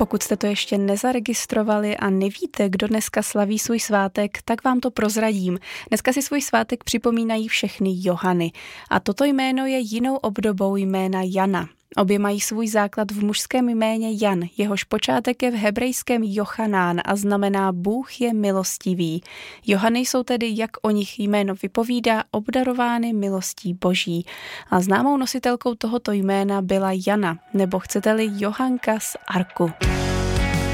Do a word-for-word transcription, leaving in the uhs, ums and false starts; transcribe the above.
Pokud jste to ještě nezaregistrovali a nevíte, kdo dneska slaví svůj svátek, tak vám to prozradím. Dneska si svůj svátek připomínají všechny Johany. A toto jméno je jinou obdobou jména Jana. Obě mají svůj základ v mužském jméně Jan, jehož počátek je v hebrejském Jochanán a znamená Bůh je milostivý. Johany jsou tedy, jak o nich jméno vypovídá, obdarovány milostí Boží. A známou nositelkou tohoto jména byla Jana, nebo chcete-li Johanka z Arku.